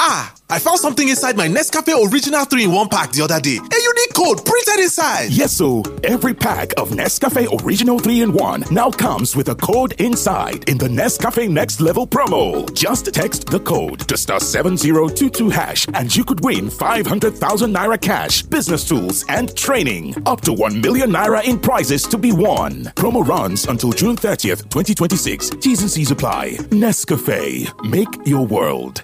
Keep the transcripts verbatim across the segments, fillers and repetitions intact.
Ah, I found something inside my Nescafe Original three in one pack the other day. A unique code printed inside. Yes, so every pack of Nescafe Original three in one now comes with a code inside in the Nescafe Next Level promo. Just text the code to star seven zero two two hash and you could win five hundred thousand naira cash, business tools, and training. Up to one million naira in prizes to be won. Promo runs until June thirtieth, twenty twenty-six. T's and C's apply. Nescafe. Make your world.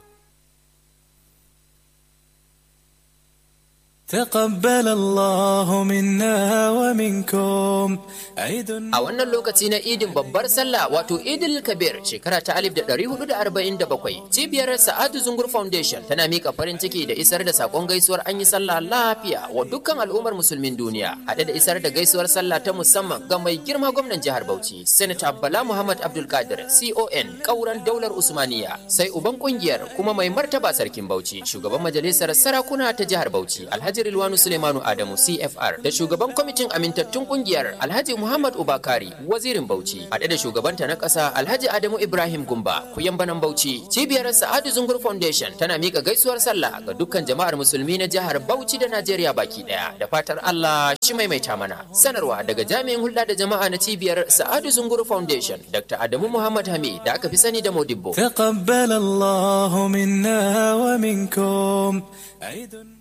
تقبل الله منا ومنكم عيد. A wannan lokaci na idin babbar sallah wato Idil Kabir shekara ta alif da ɗari hudu da arba'in da bakwai, cibiyar Sa'adu Zungur Foundation tana mika farin ciki da isar da sakon gaisuwar an yi sallah lafiya wa dukkan al'ummar musulmin duniya, haɗe da isar da gaisuwar sallah ta musamman ga mai girma gwamnan jihar Bauchi, Senator Bala Muhammad Abdul Qadir C O N kauran daular Usmaniya, sai uban kungiyar kuma mai martaba sarkin Bauchi, shugaban majalisar sarakuna ta jihar Bauchi Alhaji Rilwanu Suleimanu Adamu C F R da shugaban kwamitin amintattun kungiyar Alhaji Muhammad Ubakari wazirin Bauchi, haɗe da shugabanta na ƙasa Alhaji Adamu Ibrahim Gumba kuyambanan Bauchi. Cibiyar Sa'adu Zungur Foundation tana mika gaisuwar sallah ga dukkan jama'ar musulmi na jihar Bauchi da Najeriya baki daya da fatar Allah shi maimaita mana. Sanarwa daga jami'in hulɗa da jama'a na cibiyar Sa'adu Zungur Foundation Doctor Adamu Muhammad Hamid da aka fi sani da Modibbo. تقبل الله منا ومنكم عيد.